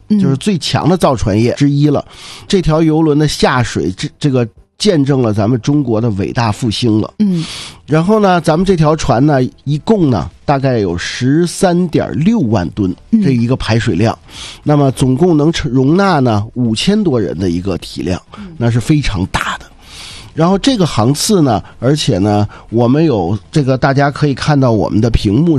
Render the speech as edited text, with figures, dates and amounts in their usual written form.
就是最强的造船业之一了。这条邮轮的下水，这个见证了咱们中国的伟大复兴了。然后呢，咱们这条船呢，一共呢大概有13.6万吨这一个排水量，那么总共能容纳呢5000多人的一个体量，那是非常大的。然后这个航次呢，而且呢，我们有这个大家可以看到我们的屏幕